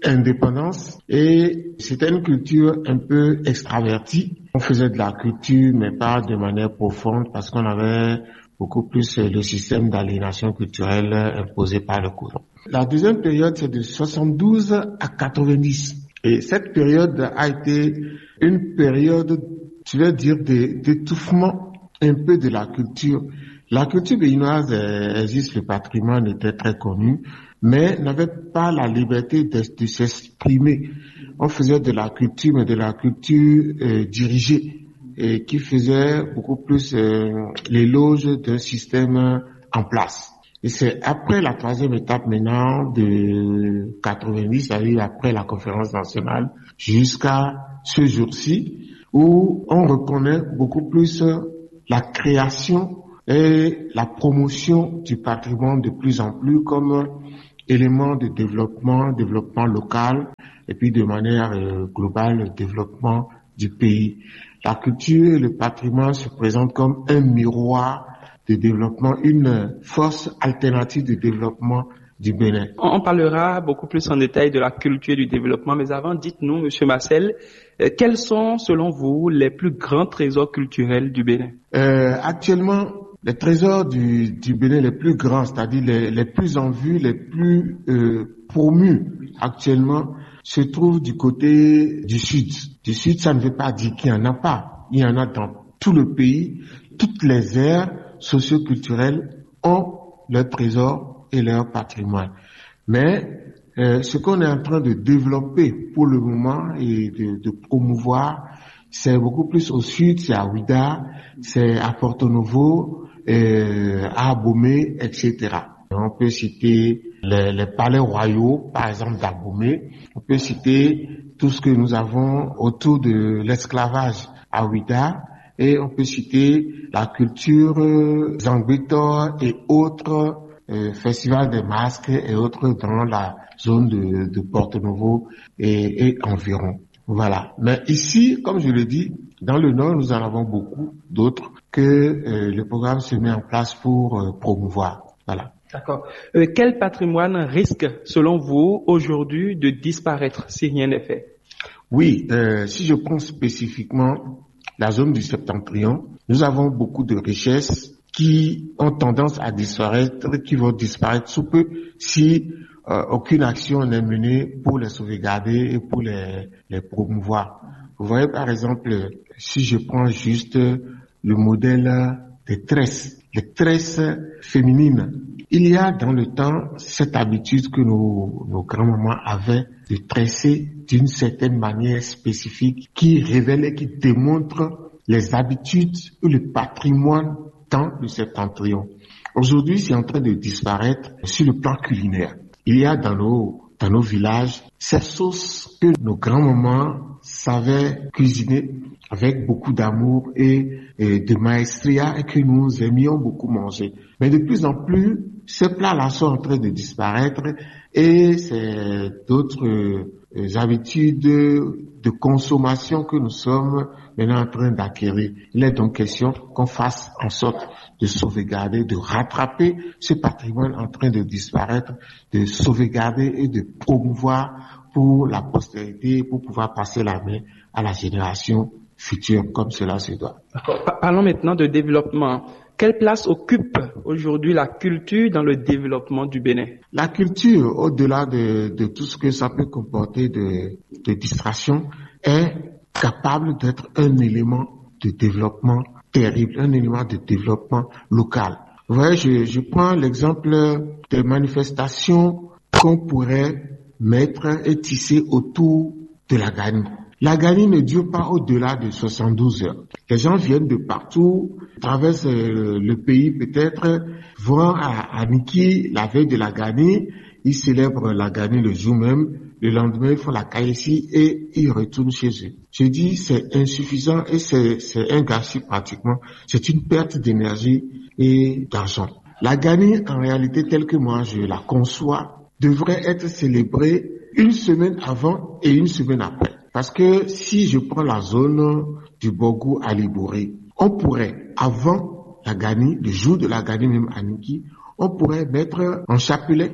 indépendance et c'était une culture un peu extravertie. On faisait de la culture mais pas de manière profonde parce qu'on avait beaucoup plus le système d'aliénation culturelle imposé par le courant. La deuxième période, c'est de 72 à 90. Et cette période a été une période, je vais dire, d'étouffement un peu de la culture. La culture béninoise existe, le patrimoine était très connu, mais n'avait pas la liberté de s'exprimer. On faisait de la culture, mais de la culture dirigée, et qui faisait beaucoup plus l'éloge d'un système en place. Et c'est après la troisième étape maintenant de 90, c'est-à-dire après la conférence nationale, jusqu'à ce jour-ci, où on reconnaît beaucoup plus la création et la promotion du patrimoine de plus en plus comme élément de développement local, et puis de manière globale, le développement du pays. La culture et le patrimoine se présentent comme un miroir de développement, une force alternative de développement du Bénin. On parlera beaucoup plus en détail de la culture et du développement, mais avant, dites-nous, Monsieur Marcel, quels sont, selon vous, les plus grands trésors culturels du Bénin? Actuellement, les trésors du Bénin les plus grands, c'est-à-dire les plus en vue, les plus promus actuellement, se trouvent du côté du sud. Du sud, ça ne veut pas dire qu'il n'y en a pas. Il y en a dans tout le pays. Toutes les aires socioculturelles ont leurs trésors et leur patrimoine. Mais ce qu'on est en train de développer pour le moment et de promouvoir, c'est beaucoup plus au sud, c'est à Ouida, c'est à Porto Novo, à Abomey, etc. On peut citer les palais royaux, par exemple d'Abomey. On peut citer tout ce que nous avons autour de l'esclavage à Ouida. Et on peut citer la culture Zangbetor et autres festivals des masques et autres dans la zone de Porto Novo et environ. Voilà. Mais ici, comme je le dis, dans le Nord, nous en avons beaucoup d'autres que le programme se met en place pour promouvoir. Voilà. D'accord. Quel patrimoine risque, selon vous, aujourd'hui de disparaître si rien n'est fait? Oui, si je prends spécifiquement la zone du Septentrion, nous avons beaucoup de richesses qui ont tendance à disparaître, qui vont disparaître sous peu si aucune action n'est menée pour les sauvegarder et pour les promouvoir. Vous voyez par exemple, si je prends juste le modèle des tresses, les tresses féminines. Il y a dans le temps cette habitude que nos grands-mamans avaient de tresser d'une certaine manière spécifique qui révèle et qui démontre les habitudes ou le patrimoine dans le Septentrion. Aujourd'hui, c'est en train de disparaître sur le plan culinaire. Il y a dans nos villages ces sauces que nos grands-mamans savaient cuisiner avec beaucoup d'amour et de maestria et que nous aimions beaucoup manger. Mais de plus en plus, ces plats-là sont en train de disparaître et c'est d'autres habitudes de consommation que nous sommes maintenant en train d'acquérir. Il est donc question qu'on fasse en sorte de sauvegarder, de rattraper ce patrimoine en train de disparaître, de sauvegarder et de promouvoir pour la postérité, pour pouvoir passer la main à la génération future comme cela se doit. Parlons maintenant de développement. Quelle place occupe aujourd'hui la culture dans le développement du Bénin? La culture, au-delà de tout ce que ça peut comporter de distraction, est capable d'être un élément de développement terrible, un élément de développement local. Vous voyez, je prends l'exemple des manifestations qu'on pourrait mettre et tisser autour de la Gani. La Gani ne dure pas au-delà de 72 heures. Les gens viennent de partout, traversent le pays peut-être, vont à Niki la veille de la Gani, ils célèbrent la Gani le jour même, le lendemain ils font la Kaïsi et ils retournent chez eux. Je dis c'est insuffisant et c'est un gâchis pratiquement, c'est une perte d'énergie et d'argent. La Gani en réalité telle que moi je la conçois devrait être célébrée une semaine avant et une semaine après. Parce que si je prends la zone du Bogou à Libouré, on pourrait, avant la Gani, le jour de la Gani même à Niki, on pourrait mettre en chapelet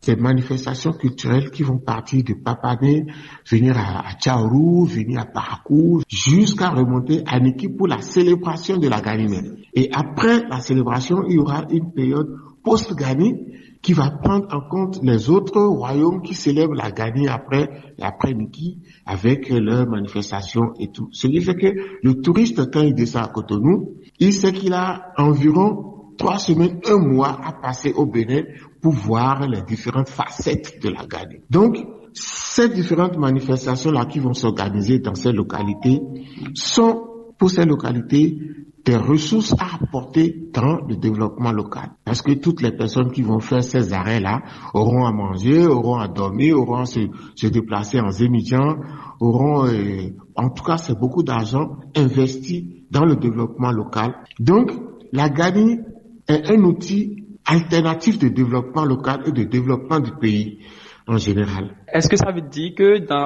ces manifestations culturelles qui vont partir de Papané, venir à Tchaourou, venir à Parakou, jusqu'à remonter à Niki pour la célébration de la Gani. Et après la célébration, il y aura une période post-Gani qui va prendre en compte les autres royaumes qui célèbrent la Gani après Niki, avec leurs manifestations et tout. Ce qui fait que le touriste, quand il descend à Cotonou, il sait qu'il a environ 3 semaines, 1 mois à passer au Bénin pour voir les différentes facettes de la Gani. Donc, ces différentes manifestations-là qui vont s'organiser dans ces localités sont, pour ces localités, des ressources à apporter dans le développement local. Parce que toutes les personnes qui vont faire ces arrêts-là auront à manger, auront à dormir, auront à se déplacer en Zémidjan, auront, en tout cas, c'est beaucoup d'argent investi dans le développement local. Donc, la Gani est un outil alternatif de développement local et de développement du pays en général. Est-ce que ça veut dire que dans